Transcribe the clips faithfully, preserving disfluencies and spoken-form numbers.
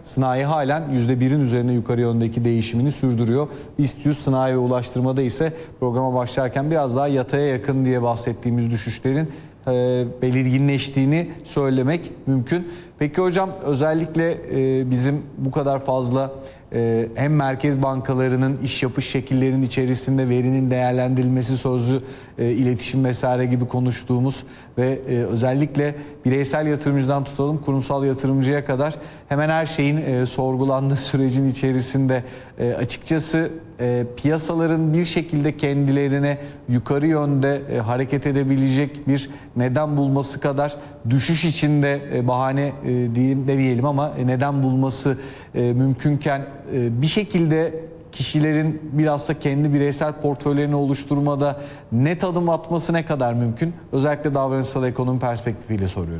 sanayi halen yüzde birin üzerine yukarı yöndeki değişimini sürdürüyor. BIST yüz sanayi ve ulaştırmada ise programa başlarken biraz daha yataya yakın diye bahsettiğimiz düşüşlerin e, belirginleştiğini söylemek mümkün. Peki hocam, özellikle e, bizim bu kadar fazla e, hem merkez bankalarının iş yapış şekillerinin içerisinde verinin değerlendirilmesi sözlü e, iletişim vesaire gibi konuştuğumuz ve e, özellikle bireysel yatırımcıdan tutalım kurumsal yatırımcıya kadar hemen her şeyin e, sorgulandığı sürecin içerisinde e, açıkçası e, piyasaların bir şekilde kendilerine yukarı yönde e, hareket edebilecek bir neden bulması kadar düşüş içinde e, bahane e, diyeyim demeyelim ama e, neden bulması e, mümkünken e, bir şekilde kişilerin bilhassa kendi bireysel portföylerini oluşturmada net adım atması ne kadar mümkün? Özellikle davranışsal ekonomi perspektifiyle soruyorum.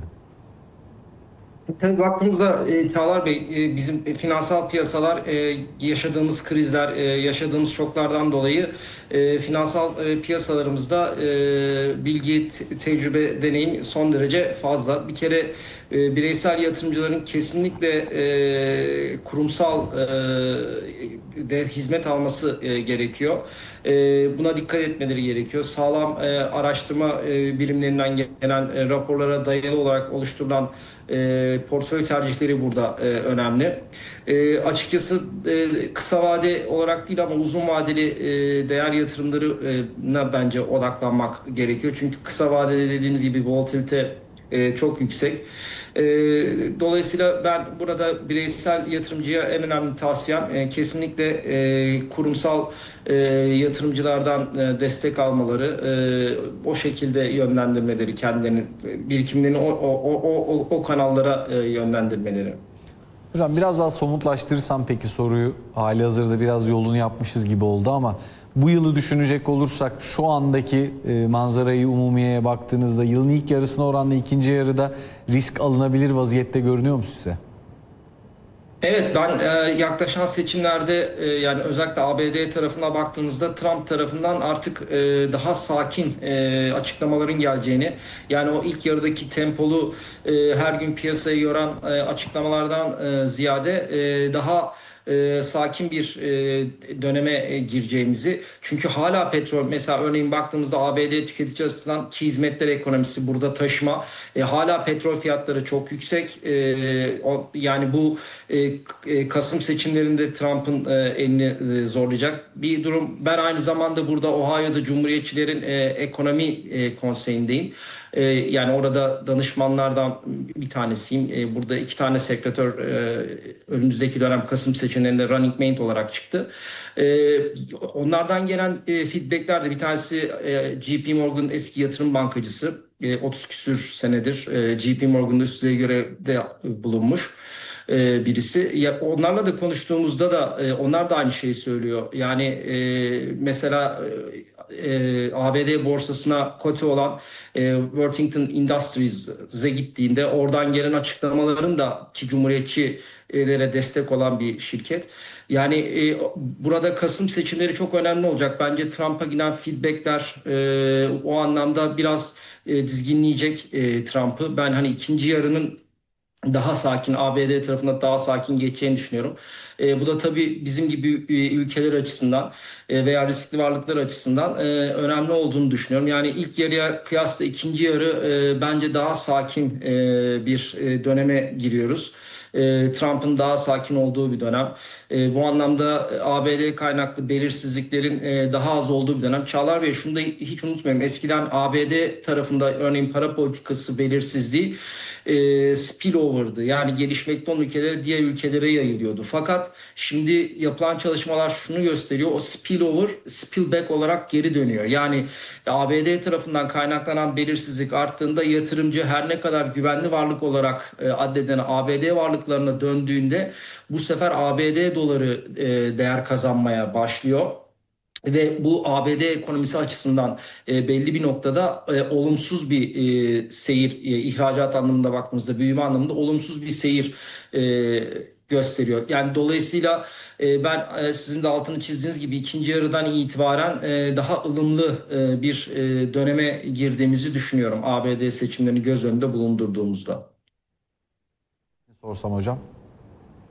Tabii baktığımızda e, Çağlar Bey, e, bizim finansal piyasalar e, yaşadığımız krizler, e, yaşadığımız şoklardan dolayı e, finansal e, piyasalarımızda e, bilgi, te tecrübe, deneyim son derece fazla. Bir kere e, bireysel yatırımcıların kesinlikle e, kurumsal e, de hizmet alması e, gerekiyor. E, buna dikkat etmeleri gerekiyor. Sağlam e, araştırma e, birimlerinden gelen e, raporlara dayalı olarak oluşturulan E, portföy tercihleri burada e, önemli. E, açıkçası e, kısa vade olarak değil ama uzun vadeli e, değer yatırımlarına bence odaklanmak gerekiyor. Çünkü kısa vadede dediğimiz gibi volatilite e, çok yüksek. E, dolayısıyla ben burada bireysel yatırımcıya en önemli tavsiyem e, kesinlikle e, kurumsal e, yatırımcılardan e, destek almaları, e, o şekilde yönlendirmeleri, kendilerinin birikimlerini o, o, o, o, o kanallara e, yönlendirmeleri. Hocam biraz daha somutlaştırırsam peki soruyu, hali hazırda biraz yolunu yapmışız gibi oldu ama bu yılı düşünecek olursak şu andaki e, manzarayı umumiyeye baktığınızda yılın ilk yarısına oranla ikinci yarıda risk alınabilir vaziyette görünüyor mu size? Evet, ben e, yaklaşan seçimlerde e, yani özellikle A B D tarafına baktığımızda Trump tarafından artık e, daha sakin e, açıklamaların geleceğini, yani o ilk yarıdaki tempolu e, her gün piyasayı yoran e, açıklamalardan e, ziyade e, daha e, sakin bir e, döneme e, gireceğimizi, çünkü hala petrol mesela örneğin baktığımızda A B D tüketici açısından ki hizmetler ekonomisi burada taşıma, e, hala petrol fiyatları çok yüksek, e, o, yani bu e, e, Kasım seçimlerinde Trump'ın e, elini e, zorlayacak bir durum. Ben aynı zamanda burada Ohio'da Cumhuriyetçilerin e, ekonomi e, konseyindeyim. E, yani orada danışmanlardan bir tanesiyim. E, burada iki tane sekretör e, önümüzdeki dönem Kasım seçimlerinde running mate olarak çıktı. E, onlardan gelen e, feedbackler de bir tanesi e, J P Morgan eski yatırım bankacısı. E, otuz küsür senedir e, J P Morgan'da üst düzey görevde bulunmuş e, birisi. Ya, onlarla da konuştuğumuzda da e, onlar da aynı şeyi söylüyor. Yani e, mesela e, A B D borsasına kote olan e, Worthington Industries'e gittiğinde oradan gelen açıklamaların da ki Cumhuriyetçilere destek olan bir şirket. Yani e, burada Kasım seçimleri çok önemli olacak. Bence Trump'a giden feedbackler e, o anlamda biraz e, dizginleyecek e, Trump'ı. Ben hani ikinci yarının daha sakin, A B D tarafında daha sakin geçeceğini düşünüyorum. E, bu da tabii bizim gibi e, ülkeler açısından e, veya riskli varlıklar açısından e, önemli olduğunu düşünüyorum. Yani ilk yarıya kıyasla ikinci yarı e, bence daha sakin e, bir e, döneme giriyoruz. E, Trump'ın daha sakin olduğu bir dönem. E, bu anlamda A B D kaynaklı belirsizliklerin e, daha az olduğu bir dönem. Çağlar Bey, şunu da hiç unutmayayım. Eskiden A B D tarafında örneğin para politikası belirsizliği e, spillover'dı. Yani gelişmekte olan ülkelere diğer ülkelere yayılıyordu. Fakat şimdi yapılan çalışmalar şunu gösteriyor. O spillover spillback olarak geri dönüyor. Yani A B D tarafından kaynaklanan belirsizlik arttığında yatırımcı her ne kadar güvenli varlık olarak e, addedilen A B D varlıklarına döndüğünde bu sefer A B D doları e, değer kazanmaya başlıyor. Ve bu A B D ekonomisi açısından e, belli bir noktada e, olumsuz bir e, seyir, e, ihracat anlamında baktığımızda, büyüme anlamında olumsuz bir seyir e, gösteriyor. Yani dolayısıyla e, ben e, sizin de altını çizdiğiniz gibi ikinci yarıdan itibaren e, daha ılımlı e, bir e, döneme girdiğimizi düşünüyorum A B D seçimlerini göz önünde bulundurduğumuzda. Sorsam hocam.